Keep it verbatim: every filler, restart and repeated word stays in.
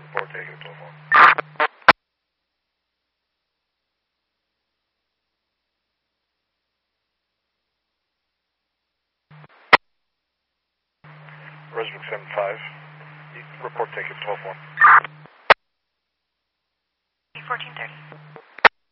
Report taken at twelve one. Resident seven five. Report taken at twelve one. fourteen thirty.